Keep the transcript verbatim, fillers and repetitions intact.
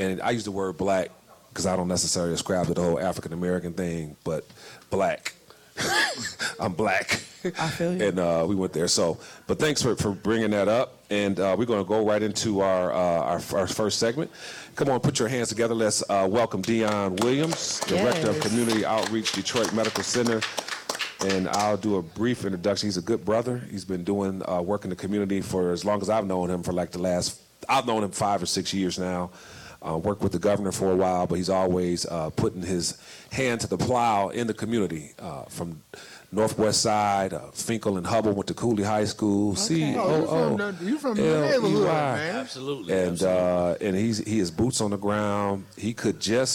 and I use the word black because I don't necessarily ascribe to the whole African American thing, but black. I'm black. I feel you. And uh, we went there. So, but thanks for, for bringing that up. And uh, we're going to go right into our, uh, our our first segment. Come on, put your hands together. Let's uh, welcome Dion Williams, Director Yes. of Community Outreach, Detroit Medical Center. And I'll do a brief introduction. He's a good brother. He's been doing uh, work in the community for as long as I've known him, for like the last, I've known him five or six years now. Uh, worked with the governor for a while, but he's always uh, putting his hand to the plow in the community. Uh, from Northwest Side, uh, Finkel and Hubble went to Cooley High School. C Oh, you from the, you from the neighborhood, man. Absolutely. And absolutely. uh, and he's he has boots on the ground. He could just